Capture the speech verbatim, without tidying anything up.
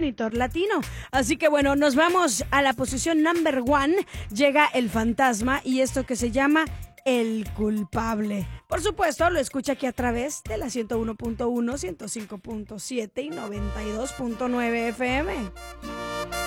monitor latino. Así que bueno, nos vamos a la posición number one. Llega El Fantasma y esto que se llama El Culpable. Por supuesto, lo escucha aquí a través de la ciento uno punto uno, ciento cinco punto siete y noventa y dos punto nueve F M.